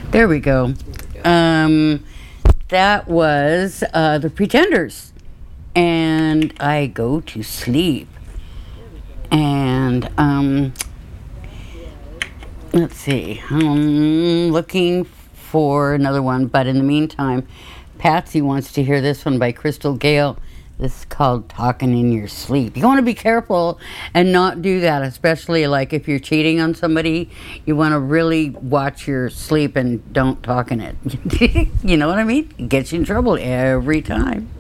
There we go. That was The Pretenders. And I Go to Sleep. And, let's see. I'm looking for another one. But in the meantime, Patsy wants to hear this one by Crystal Gale. This is called Talking in Your Sleep. You want to be careful and not do that, especially like if you're cheating on somebody. You want to really watch your sleep and don't talk in it. You know what I mean? It gets you in trouble every time.